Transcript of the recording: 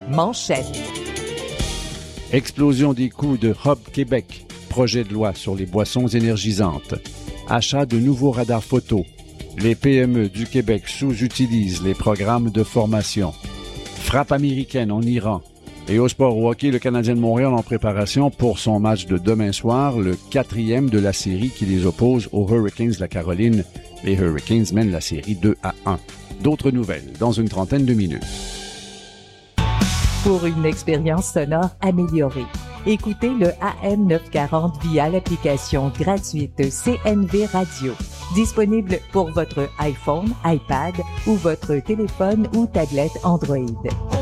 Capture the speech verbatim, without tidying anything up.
manchettes. Explosion des coûts de Hub Québec. Projet de loi sur les boissons énergisantes. Achat de nouveaux radars photo. Les P M E du Québec sous-utilisent les programmes de formation. Frappe américaine en Iran. Et au sport au hockey, le Canadien de Montréal en préparation pour son match de demain soir, le quatrième de la série qui les oppose aux Hurricanes de la Caroline. Les Hurricanes mènent la série deux à un. D'autres nouvelles dans une trentaine de minutes. Pour une expérience sonore améliorée, écoutez le A M neuf cent quarante via l'application gratuite C N V Radio. Disponible pour votre iPhone, iPad ou votre téléphone ou tablette Android.